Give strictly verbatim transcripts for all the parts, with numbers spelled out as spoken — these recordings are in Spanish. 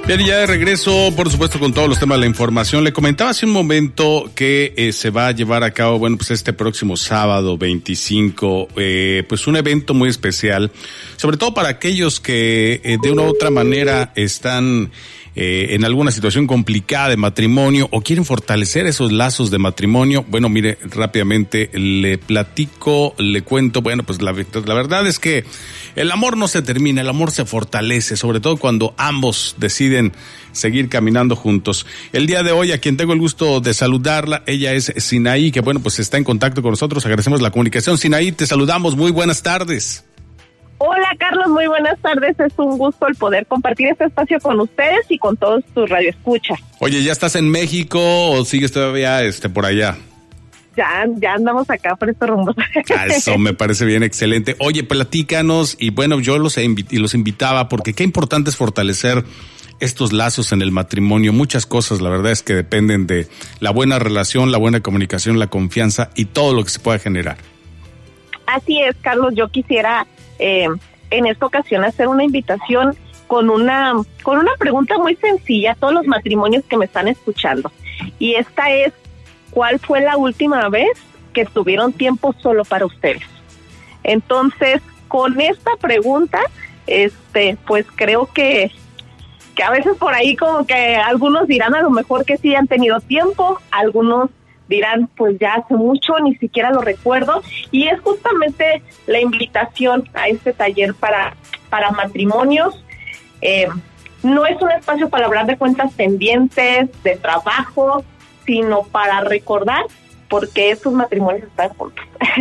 Bien, ya de regreso, por supuesto, con todos los temas de la información. Le comentaba hace un momento que eh, se va a llevar a cabo, bueno, pues este próximo sábado veinticinco, eh, pues un evento muy especial, sobre todo para aquellos que eh, de una u otra manera están Eh, en alguna situación complicada de matrimonio o quieren fortalecer esos lazos de matrimonio. Bueno, mire, rápidamente le platico, le cuento, bueno, pues la, la verdad es que el amor no se termina, el amor se fortalece, sobre todo cuando ambos deciden seguir caminando juntos. El día de hoy, a quien tengo el gusto de saludarla, ella es Sinaí, que bueno, pues está en contacto con nosotros, agradecemos la comunicación. Sinaí, te saludamos, muy buenas tardes. Hola Carlos, muy buenas tardes, es un gusto el poder compartir este espacio con ustedes y con todos tus radioescuchas. Oye, ¿ya estás en México o sigues todavía este por allá? Ya, ya andamos acá por estos rumbos. Eso me parece bien, excelente. Oye, platícanos, y bueno, yo los, invi- y los invitaba porque qué importante es fortalecer estos lazos en el matrimonio. Muchas cosas, la verdad es que dependen de la buena relación, la buena comunicación, la confianza y todo lo que se pueda generar. Así es, Carlos, yo quisiera eh, en esta ocasión hacer una invitación con una, con una pregunta muy sencilla a todos los matrimonios que me están escuchando. Y esta es: ¿cuál fue la última vez que tuvieron tiempo solo para ustedes? Entonces, con esta pregunta, este, pues creo que, que a veces por ahí como que algunos dirán a lo mejor que sí han tenido tiempo, algunos dirán pues ya hace mucho, ni siquiera lo recuerdo, y es justamente la invitación a este taller para, para matrimonios. Eh, no es un espacio para hablar de cuentas pendientes, de trabajo, sino para recordar por qué esos matrimonios están juntos.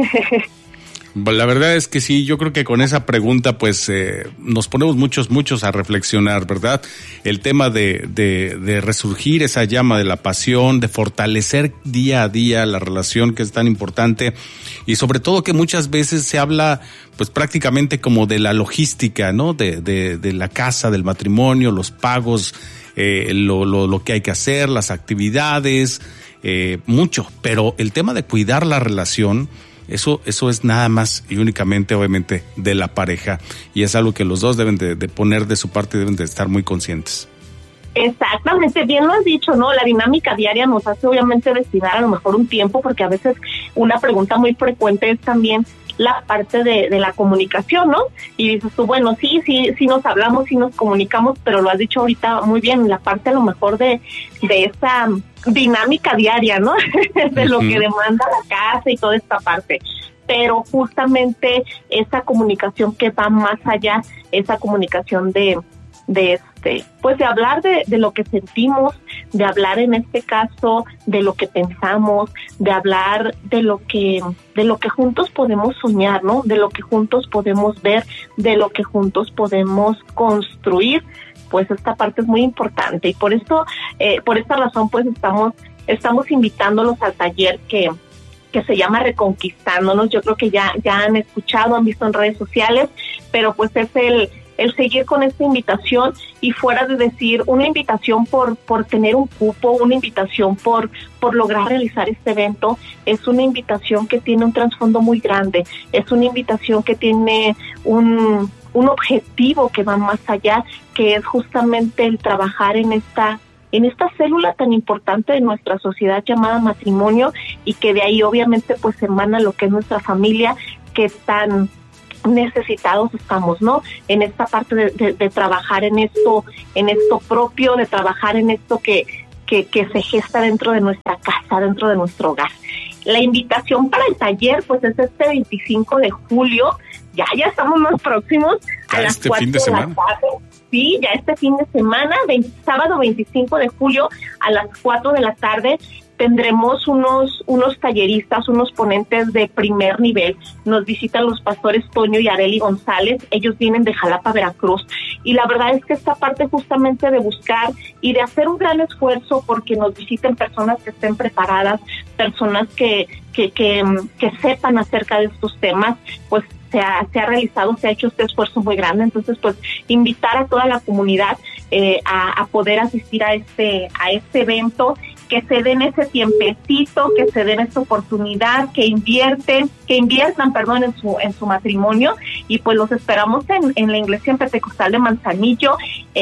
La verdad es que sí, yo creo que con esa pregunta pues eh, nos ponemos muchos, muchos a reflexionar, ¿verdad? El tema de, de, de resurgir esa llama de la pasión, de fortalecer día a día la relación, que es tan importante, y sobre todo que muchas veces se habla pues prácticamente como de la logística, ¿no? De, de, de la casa, del matrimonio, los pagos, eh, lo, lo, lo que hay que hacer, las actividades, eh, mucho, pero el tema de cuidar la relación, Eso, eso es nada más y únicamente, obviamente, de la pareja, y es algo que los dos deben de, de poner de su parte y deben de estar muy conscientes. Exactamente, bien lo has dicho, ¿no? La dinámica diaria nos hace obviamente destinar a lo mejor un tiempo, porque a veces una pregunta muy frecuente es también la parte de, de la comunicación, ¿no? Y dices tú, bueno, sí, sí, sí nos hablamos, sí nos comunicamos, pero lo has dicho ahorita muy bien, la parte a lo mejor de, de esa dinámica diaria, ¿no? de uh-huh. lo que demanda la casa y toda esta parte. Pero justamente esa comunicación que va más allá, esa comunicación de, de este, pues de hablar de, de lo que sentimos, de hablar en este caso de lo que pensamos, de hablar de lo que, de lo que juntos podemos soñar, ¿no? De lo que juntos podemos ver, de lo que juntos podemos construir. Pues esta parte es muy importante, y por esto, eh, por esta razón, pues estamos, estamos invitándolos al taller que, que se llama Reconquistándonos. Yo creo que ya, ya han escuchado, han visto en redes sociales, pero pues es el, el seguir con esta invitación, y fuera de decir una invitación por, por tener un cupo, una invitación por, por lograr realizar este evento, es una invitación que tiene un trasfondo muy grande, es una invitación que tiene un, un objetivo que va más allá, que es justamente el trabajar en esta en esta célula tan importante de nuestra sociedad llamada matrimonio, y que de ahí obviamente pues emana lo que es nuestra familia, que tan necesitados estamos, ¿no? En esta parte de, de, de trabajar en esto, en esto propio, de trabajar en esto que, que, que se gesta dentro de nuestra casa, dentro de nuestro hogar. La invitación para el taller pues es este veinticinco de julio, ya ya estamos más próximos a las este cuatro fin de, de semana. la tarde. Sí, ya este fin de semana, veinte, sábado veinticinco de julio a las cuatro de la tarde, tendremos unos unos talleristas, unos ponentes de primer nivel. Nos visitan los pastores Toño y Areli González, ellos vienen de Jalapa, Veracruz, y la verdad es que esta parte justamente de buscar y de hacer un gran esfuerzo porque nos visiten personas que estén preparadas, personas que, que, que, que sepan acerca de estos temas, pues se ha, se ha realizado, se ha hecho este esfuerzo muy grande. Entonces, pues, invitar a toda la comunidad eh, a, a poder asistir a este, a este evento, que se den ese tiempecito, que se den esta oportunidad, que invierten, que inviertan, perdón, en su, en su matrimonio, y pues los esperamos en, en la Iglesia Pentecostal de Manzanillo. Este,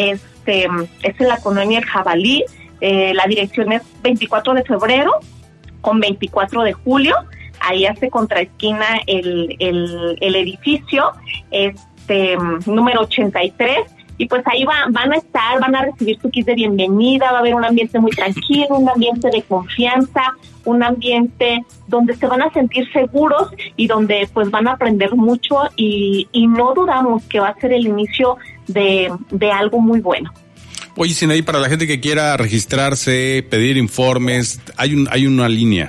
este es en la colonia El Jabalí, eh, la dirección es veinticuatro de febrero con veinticuatro de julio, ahí hace contraesquina el, el, el edificio, este número ochenta y tres, y pues ahí va, van a estar, van a recibir su kit de bienvenida, va a haber un ambiente muy tranquilo, un ambiente de confianza, un ambiente donde se van a sentir seguros y donde pues van a aprender mucho y, y no dudamos que va a ser el inicio de, de algo muy bueno. Oye, Sinaí, para la gente que quiera registrarse, pedir informes, hay un hay una línea.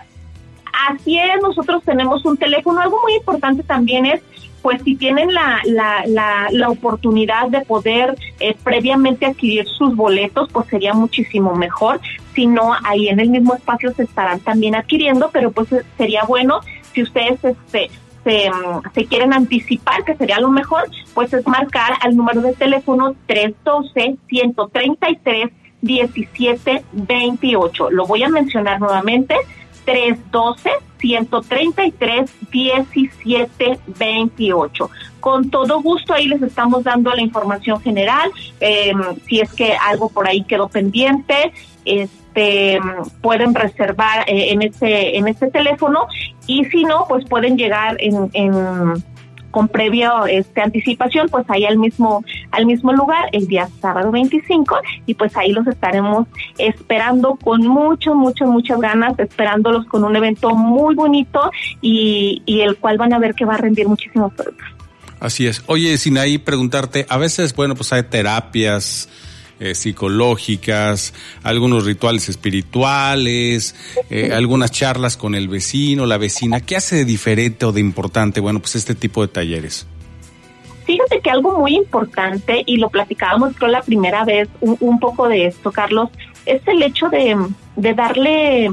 Así es, nosotros tenemos un teléfono. Algo muy importante también es, pues si tienen la la la, la oportunidad de poder eh, previamente adquirir sus boletos, pues sería muchísimo mejor. Si no, ahí en el mismo espacio se estarán también adquiriendo, pero pues sería bueno si ustedes este Se, se quieren anticipar, que sería lo mejor, pues es marcar al número de teléfono tres uno dos, uno tres tres, uno siete dos ocho. Lo voy a mencionar nuevamente, tres uno dos, uno tres tres, uno siete dos ocho. Con todo gusto ahí les estamos dando la información general, eh, si es que algo por ahí quedó pendiente, este pueden reservar eh, en ese en ese teléfono, y si no, pues pueden llegar en, en con previa este anticipación, pues ahí al mismo al mismo lugar el día sábado veinticinco, y pues ahí los estaremos esperando con mucho mucho muchas ganas, esperándolos con un evento muy bonito y, y el cual van a ver que va a rendir muchísimos frutos. Así es. Oye, Sinaí, preguntarte, a veces, bueno, pues hay terapias eh, psicológicas, algunos rituales espirituales, eh, algunas charlas con el vecino, la vecina. ¿Qué hace de diferente o de importante, bueno, pues este tipo de talleres? Fíjate que algo muy importante, y lo platicábamos creo la primera vez, un, un poco de esto, Carlos, es el hecho de, de darle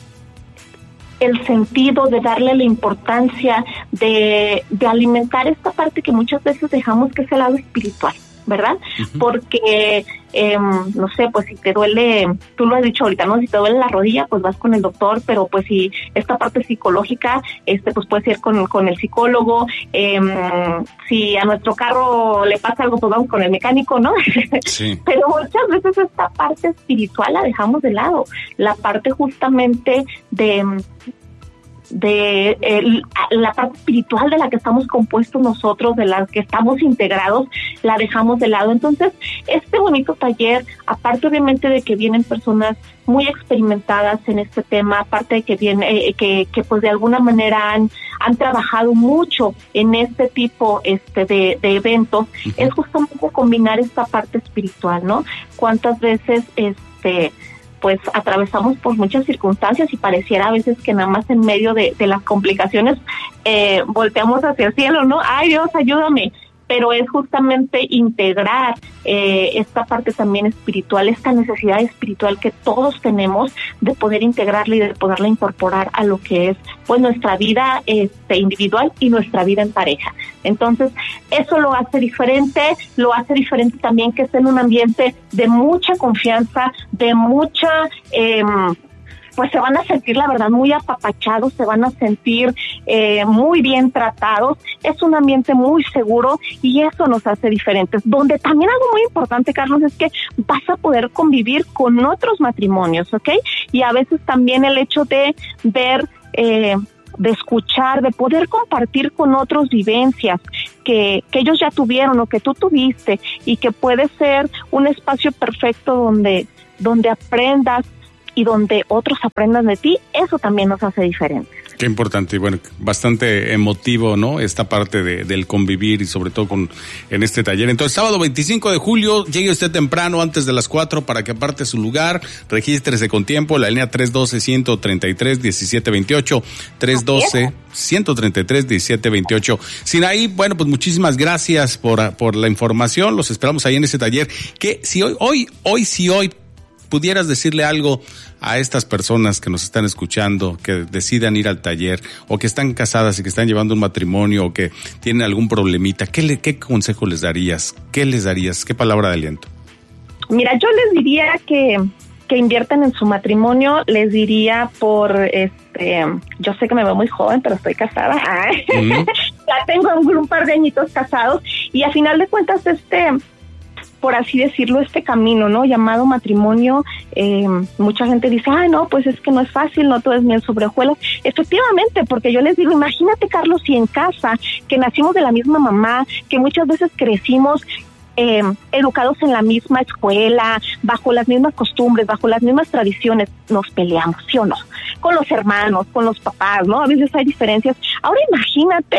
el sentido, de darle la importancia, de, de alimentar esta parte que muchas veces dejamos, que es el lado espiritual, ¿verdad? Uh-huh. Porque, eh, no sé, pues si te duele, tú lo has dicho ahorita, ¿no? Si te duele la rodilla, pues vas con el doctor, pero pues si esta parte psicológica, este, pues puedes ir con, con el psicólogo, eh, si a nuestro carro le pasa algo, pues vamos con el mecánico, ¿no? Sí. Pero muchas veces esta parte espiritual la dejamos de lado, la parte justamente de... de eh, la parte espiritual de la que estamos compuestos nosotros, de la que estamos integrados, la dejamos de lado. Entonces, este bonito taller, aparte obviamente de que vienen personas muy experimentadas en este tema, aparte de que viene, eh, que, que pues de alguna manera han, han trabajado mucho en este tipo este de, de eventos, uh-huh. es justamente combinar esta parte espiritual, ¿no? Cuántas veces este pues atravesamos por muchas circunstancias y pareciera a veces que nada más en medio de, de las complicaciones eh, volteamos hacia el cielo, ¿no? ¡Ay, Dios, ayúdame! Pero es justamente integrar eh, esta parte también espiritual, esta necesidad espiritual que todos tenemos de poder integrarla y de poderla incorporar a lo que es pues nuestra vida este, individual y nuestra vida en pareja. Entonces, eso lo hace diferente, lo hace diferente también que esté en un ambiente de mucha confianza, de mucha... Eh, pues se van a sentir, la verdad, muy apapachados, se van a sentir eh, muy bien tratados. Es un ambiente muy seguro y eso nos hace diferentes. Donde también algo muy importante, Carlos, es que vas a poder convivir con otros matrimonios, ¿ok? Y a veces también el hecho de ver... Eh, de escuchar, de poder compartir con otros vivencias que, que ellos ya tuvieron o que tú tuviste, y que puede ser un espacio perfecto donde, donde aprendas y donde otros aprendan de ti. Eso también nos hace diferentes. Qué importante, y bueno, bastante emotivo, ¿no? Esta parte de, del convivir y sobre todo con en este taller. Entonces, sábado veinticinco de julio, llegue usted temprano, antes de las cuatro, para que aparte su lugar, regístrese con tiempo, la línea tres uno dos, uno tres tres, uno siete dos ocho, tres uno dos, uno tres tres, uno siete dos ocho. Sinaí, bueno, pues muchísimas gracias por, por la información, los esperamos ahí en ese taller, que si hoy, hoy, hoy, si hoy pudieras decirle algo a estas personas que nos están escuchando, que decidan ir al taller, o que están casadas y que están llevando un matrimonio, o que tienen algún problemita, ¿qué, le, qué consejo les darías? ¿Qué les darías? ¿Qué palabra de aliento? Mira, yo les diría que, que inviertan en su matrimonio, les diría por, este, yo sé que me veo muy joven, pero estoy casada. Uh-huh. Ya tengo un, un par de añitos casados, y a final de cuentas, este... por así decirlo, este camino, ¿no? Llamado matrimonio. Eh, mucha gente dice, ay, no, pues es que no es fácil, no todo es miel sobre hojuelas. Efectivamente, porque yo les digo, imagínate, Carlos, si en casa, que nacimos de la misma mamá, que muchas veces crecimos Eh, educados en la misma escuela, bajo las mismas costumbres, bajo las mismas tradiciones, nos peleamos, ¿sí o no? Con los hermanos, con los papás, ¿no? A veces hay diferencias. Ahora imagínate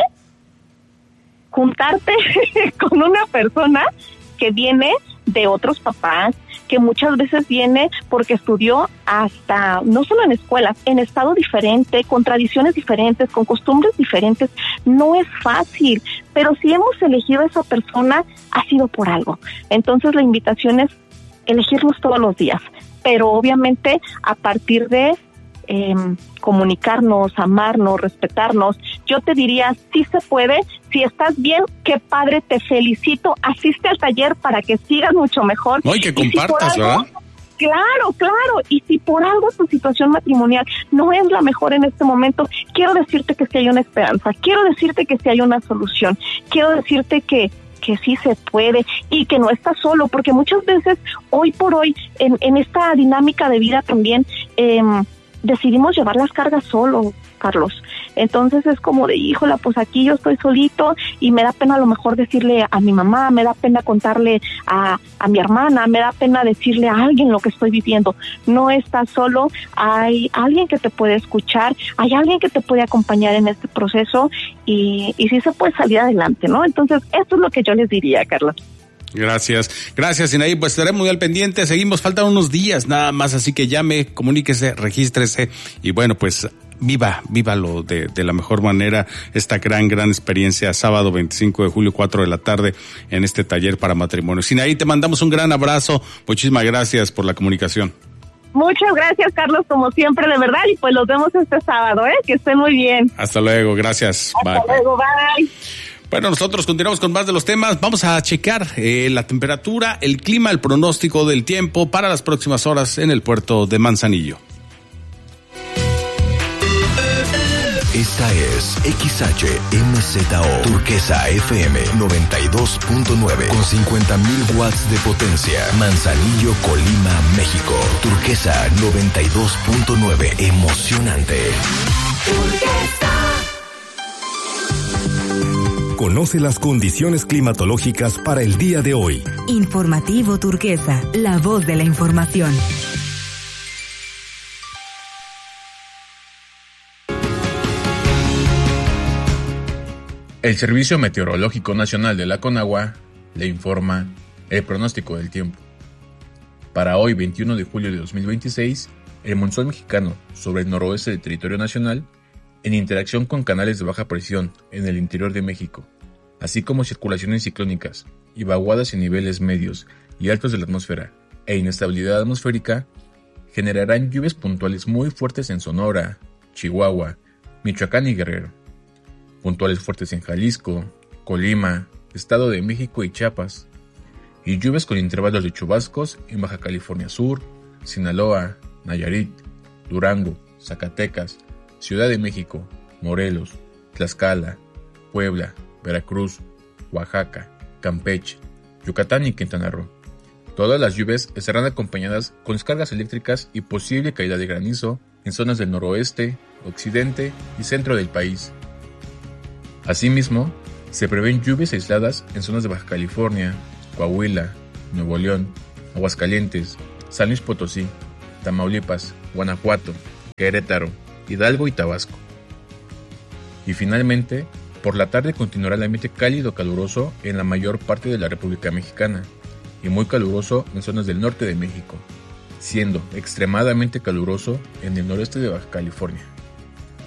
juntarte con una persona que viene de otros papás, que muchas veces viene porque estudió hasta, no solo en escuelas, en estado diferente, con tradiciones diferentes, con costumbres diferentes. No es fácil, pero si hemos elegido a esa persona, ha sido por algo. Entonces la invitación es elegirnos todos los días, pero obviamente a partir de eh, comunicarnos, amarnos, respetarnos. Yo te diría, sí se puede. Si estás bien, qué padre, te felicito. Asiste al taller para que sigas mucho mejor. No, y que compartas, si algo, ¿verdad? Claro, claro. Y si por algo tu situación matrimonial no es la mejor en este momento, quiero decirte que sí hay una esperanza. Quiero decirte que sí hay una solución. Quiero decirte que que sí se puede y que no estás solo, porque muchas veces, hoy por hoy, en, en esta dinámica de vida también, eh, decidimos llevar las cargas solo, Carlos. Entonces es como de, híjola, pues aquí yo estoy solito y me da pena a lo mejor decirle a mi mamá, me da pena contarle a, a mi hermana, me da pena decirle a alguien lo que estoy viviendo. No estás solo, hay alguien que te puede escuchar, hay alguien que te puede acompañar en este proceso y, y sí se puede salir adelante, ¿no? Entonces eso es lo que yo les diría, Carlos. Gracias, gracias, Sinaí, pues estaré muy al pendiente, seguimos, faltan unos días nada más, así que llame, comuníquese, regístrese y bueno, pues viva, vívalo de, de la mejor manera, esta gran, gran experiencia, sábado veinticinco de julio, cuatro de la tarde, en este taller para matrimonio. Sinaí, te mandamos un gran abrazo, muchísimas gracias por la comunicación. Muchas gracias, Carlos, como siempre, de verdad, y pues los vemos este sábado, ¿eh? Que estén muy bien. Hasta luego, gracias. Hasta bye, luego, bye. Bueno, nosotros continuamos con más de los temas. Vamos a checar eh, la temperatura, el clima, el pronóstico del tiempo para las próximas horas en el puerto de Manzanillo. Esta es X H M Z O Turquesa F M noventa y dos punto nueve con cincuenta mil watts de potencia. Manzanillo, Colima, México. Turquesa noventa y dos punto nueve. Emocionante. Turquesa. Conoce las condiciones climatológicas para el día de hoy. Informativo Turquesa, la voz de la información. El Servicio Meteorológico Nacional de la Conagua le informa el pronóstico del tiempo. Para hoy, veintiuno de julio de dos mil veintiséis, el monzón mexicano sobre el noroeste del territorio nacional, en interacción con canales de baja presión en el interior de México, así como circulaciones ciclónicas y vaguadas en niveles medios y altos de la atmósfera e inestabilidad atmosférica, generarán lluvias puntuales muy fuertes en Sonora, Chihuahua, Michoacán y Guerrero, puntuales fuertes en Jalisco, Colima, Estado de México y Chiapas, y lluvias con intervalos de chubascos en Baja California Sur, Sinaloa, Nayarit, Durango, Zacatecas, Ciudad de México, Morelos, Tlaxcala, Puebla, Veracruz, Oaxaca, Campeche, Yucatán y Quintana Roo. Todas las lluvias estarán acompañadas con descargas eléctricas y posible caída de granizo en zonas del noroeste, occidente y centro del país. Asimismo, se prevén lluvias aisladas en zonas de Baja California, Coahuila, Nuevo León, Aguascalientes, San Luis Potosí, Tamaulipas, Guanajuato, Querétaro, Hidalgo y Tabasco. Y finalmente, por la tarde continuará el ambiente cálido caluroso en la mayor parte de la República Mexicana y muy caluroso en zonas del norte de México, siendo extremadamente caluroso en el noreste de Baja California.